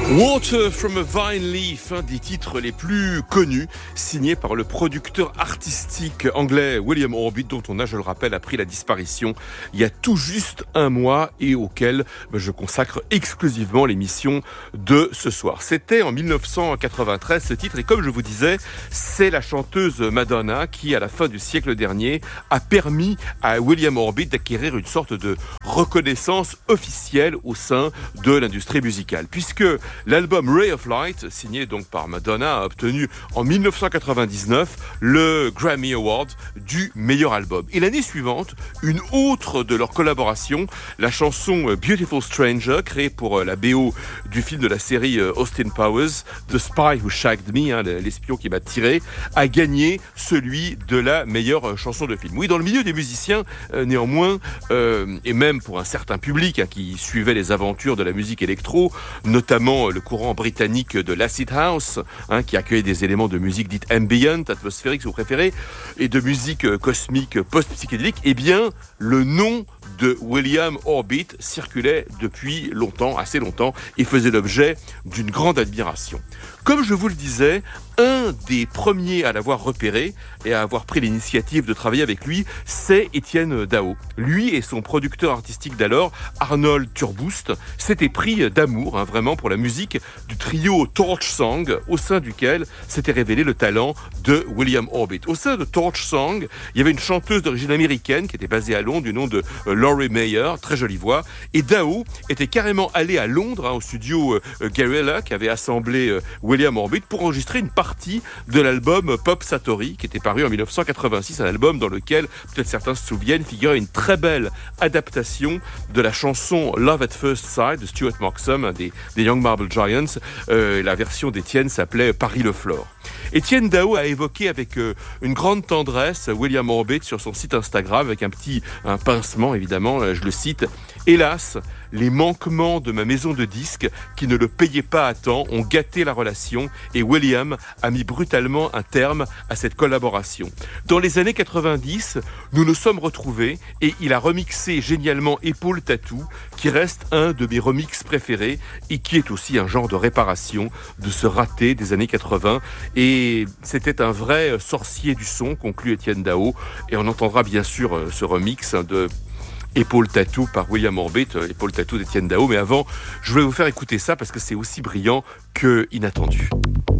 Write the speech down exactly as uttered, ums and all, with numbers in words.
Water from a Vine Leaf, un des titres les plus connus, signé par le producteur artistique anglais William Orbit, dont on a, je le rappelle, appris la disparition il y a tout juste un mois et auquel je consacre exclusivement l'émission de ce soir. C'était en dix-neuf cent quatre-vingt-treize ce titre, et comme je vous disais, c'est la chanteuse Madonna qui, à la fin du siècle dernier, a permis à William Orbit d'acquérir une sorte de reconnaissance officielle au sein de l'industrie musicale, puisque l'album Ray of Light, signé donc par Madonna, a obtenu en dix-neuf cent quatre-vingt-dix-neuf le Grammy Award du meilleur album. Et l'année suivante, une autre de leurs collaborations, la chanson Beautiful Stranger, créée pour la B O du film de la série Austin Powers, The Spy Who Shagged Me, hein, l'espion qui m'a tiré, a gagné celui de la meilleure chanson de film. Oui, dans le milieu des musiciens, euh, néanmoins, euh, et même pour un certain public hein, qui suivait les aventures de la musique électro, notamment le courant britannique de l'acid house, hein, qui accueille des éléments de musique dite ambient, atmosphérique si vous préférez, et de musique cosmique post-psychédélique, eh bien, le nom de William Orbit circulait depuis longtemps, assez longtemps, et faisait l'objet d'une grande admiration. Comme je vous le disais, un des premiers à l'avoir repéré et à avoir pris l'initiative de travailler avec lui, c'est Étienne Dao. Lui et son producteur artistique d'alors, Arnold Turboust, s'étaient pris d'amour, hein, vraiment, pour la musique du trio Torch Song, au sein duquel s'était révélé le talent de William Orbit. Au sein de Torch Song, il y avait une chanteuse d'origine américaine qui était basée à Londres, du nom de euh, Laurie Mayer, très jolie voix, et Dao était carrément allé à Londres, hein, au studio euh, Guerrilla, qui avait assemblé euh, William Orbit pour enregistrer une partie de l'album Pop Satori, qui était paru en dix-neuf cent quatre-vingt-six, un album dans lequel, peut-être certains se souviennent, figurait une très belle adaptation de la chanson Love at First Sight de Stuart Marksum, un des, des Young Marble Giants. Euh, la version d'Étienne s'appelait Paris le Flore. Étienne Dao a évoqué avec euh, une grande tendresse William Orbit sur son site Instagram, avec un petit un pincement évidemment, euh, je le cite: « Hélas, les manquements de ma maison de disques qui ne le payaient pas à temps ont gâté la relation et William a mis brutalement un terme à cette collaboration. Dans les années quatre-vingt-dix, nous nous sommes retrouvés et il a remixé génialement Épaule Tattoo, qui reste un de mes remixes préférés et qui est aussi un genre de réparation de ce raté des années quatre-vingts. Et c'était un vrai sorcier du son, conclut Étienne Dao. Et on entendra bien sûr ce remix de Épaule Tattoo par William Orbit, Épaule Tattoo d'Étienne Dao. Mais avant, je voulais vous faire écouter ça parce que c'est aussi brillant que inattendu.